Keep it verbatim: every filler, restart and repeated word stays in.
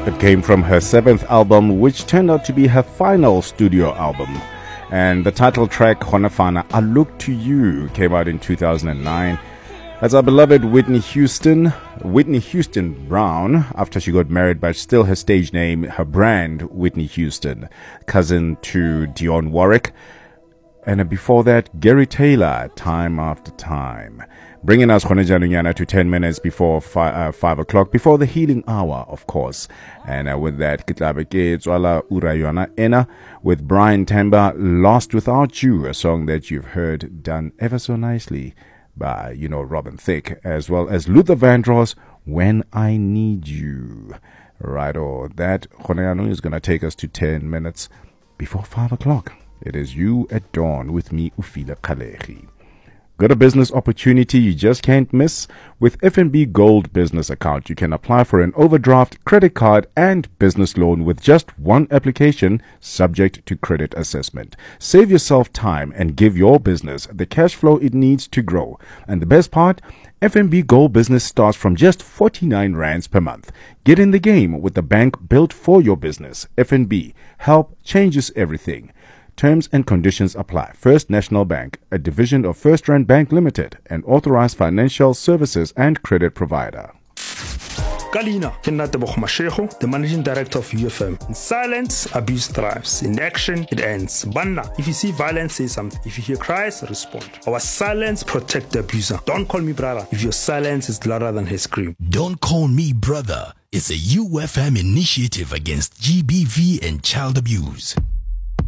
It came from her seventh album, which turned out to be her final studio album. And the title track, Honafana, I Look to You, came out in two thousand nine. That's our beloved Whitney Houston, Whitney Houston Brown, after she got married, but still her stage name, her brand, Whitney Houston, cousin to Dionne Warwick. And before that, Gary Taylor, Time After Time. Bringing us Khonejanunyana to ten minutes before five, uh, five o'clock, before the healing hour, of course. And uh, with that, Kitlabeke Tswala Urayona Ena with Brian Temba, Lost Without You, a song that you've heard done ever so nicely by, you know, Robin Thicke, as well as Luther Vandross, When I Need You. Right, or that Khonejanu is going to take us to ten minutes before five o'clock. It is You at Dawn with me, Ufile Khalegi. Got a business opportunity you just can't miss? With F N B Gold Business Account, you can apply for an overdraft, credit card, and business loan with just one application, subject to credit assessment. Save yourself time and give your business the cash flow it needs to grow. And the best part? F N B Gold Business starts from just forty-nine rands per month. Get in the game with the bank built for your business. F N B. Help changes everything. Terms and conditions apply. First National Bank, a division of First Rand Bank Limited, an authorized financial services and credit provider. Kalina, Kenatebo Mashego, the managing director of U F M. In silence, abuse thrives. In action, it ends. Banna, if you see violence, say something. If you hear cries, respond. Our silence protect the abuser. Don't call me brother if your silence is louder than his scream. Don't Call Me Brother is a U F M initiative against G B V and child abuse.